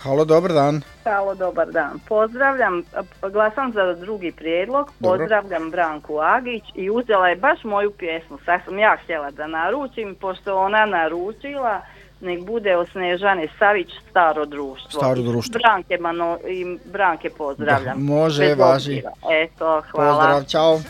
Halo, dobar dan. Halo, dobar dan. Pozdravljam, glasam za drugi prijedlog, Dobro. pozdravljam Branku Agić i uzela je baš moju pjesmu. Sad sam ja htjela da naručim, pošto ona naručila, nek bude od Snežane Savić Staro društvo. Staro društvo. I Branke pozdravljam. Da, može, Bez važi. obzira. Eto, hvala. Pozdrav, čao.